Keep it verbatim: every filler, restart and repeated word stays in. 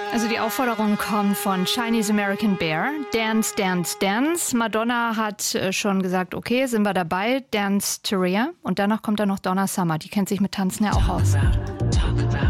Also die Aufforderung kommt von Chinese American Bear. Dance, dance, dance. Madonna hat schon gesagt, okay, sind wir dabei. Dance to Rhea. Und danach kommt dann noch Donna Summer. Die kennt sich mit Tanzen ja auch aus.